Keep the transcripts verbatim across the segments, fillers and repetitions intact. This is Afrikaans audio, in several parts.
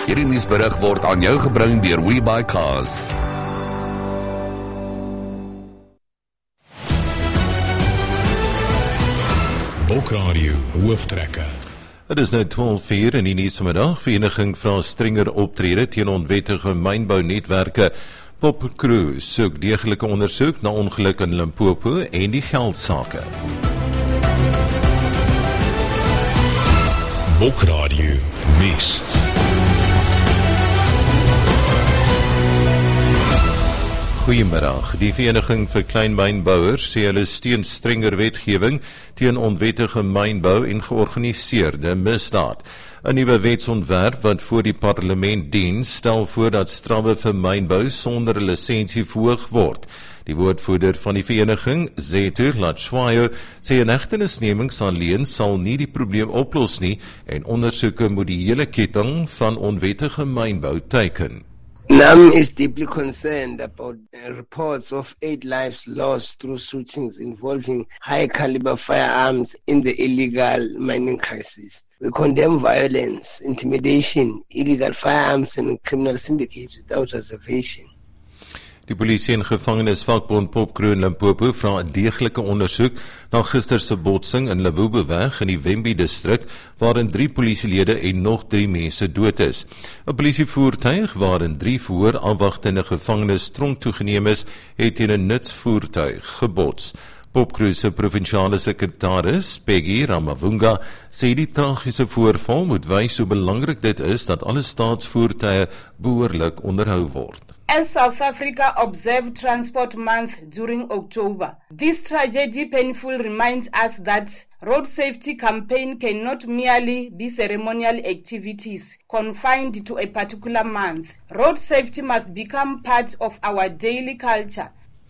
Hierdie nuusberig word aan jou gebring deur WeBuyCars. Bokradio hooftrekke. Het is nou twaalf uur in die nuus vanmiddag. Vereniging vra strenger optrede teen onwettige mynbounetwerke. Popcrew soek deeglike ondersoek na ongeluk in Limpopo en die geldsake. Bokradio nuus. Goeiemiddag. Die Vereniging vir Kleinmynbouers sê hulle steun strenger wetgewing teen onwettige mynbou en georganiseerde misdaad. 'n Nuwe wetsontwerp wat voor die parlement dien, stel voor dat strawwe vir mynbou sonder 'n lisensie verhoog word. Die woordvoerder van die vereniging, Zethu Latshwayo, sê 'n hegtenisneming alleen sal nie die probleem oplos nie en ondersoeke moet die hele ketting van onwettige mynbou teiken. NAM is deeply concerned about uh, reports of eight lives lost through shootings involving high-caliber firearms in the illegal mining crisis. We condemn violence, intimidation, illegal firearms and criminal syndicates without reservation. Die polisie en gevangenisvakbond Popcrew in Limpopo vra 'n deeglike ondersoek na gister se botsing in Lewubeweg in die Wembe distrik waarin drie polisielede en nog drie mense dood is. 'n Polisievoertuig waarin drie verhoorafwagtende gevangenes tronk toegeneem is, het teen 'n nutsvoertuig gebots. Popcrew se provinsiale sekretaris, Peggy Ramavunga, sê die tragiese voorval moet wys hoe belangrik dit is dat alle staatsvoertuie behoorlik onderhou word. As South Africa observed Transport Month during October, this tragedy painful reminds us that road safety campaign cannot merely be ceremonial activities confined to a particular month. Road safety must become part of our daily culture.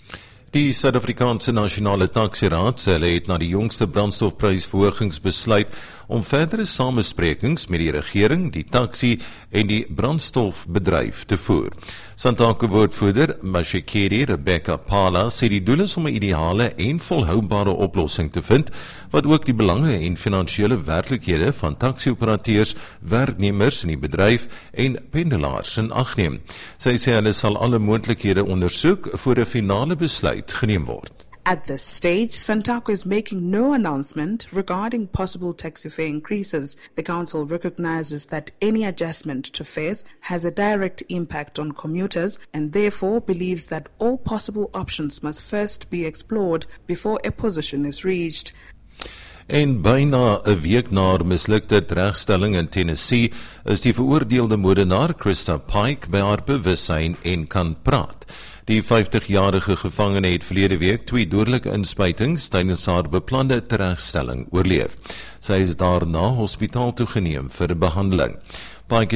Die Suid-Afrikaanse Nasionale Taksiraad sê hulle het na die jongste brandstofprysverhogings besluit om verdere samesprekings met die regering, die taksi en die brandstofbedryf te voer. Santaco woordvoerder Mashekeri Rebecca Pala sê die doel is om 'n ideale en volhoubare oplossing te vind wat ook die belange en finansiële werklikhede van taksi-operateurs, werknemers in die bedryf en pendelaars in ag neem. Sy sê hulle sal alle moontlikhede ondersoek voor 'n finale besluit geneem word. At this stage, Santaco is making no announcement regarding possible taxi fare increases. The council recognizes that any adjustment to fares has a direct impact on commuters and therefore believes that all possible options must first be explored before a position is reached. En byna 'n week na mislukte regstelling in Tennessee is die veroordeelde moordenaar Krista Pike by haar bewussyn en kan praat. Die vyftigjarige gevangene het verlede week twee dodelike inspuitings tydens haar beplande regstelling oorleef. Sy is daarna hospitaal toegeneem vir behandeling. Pike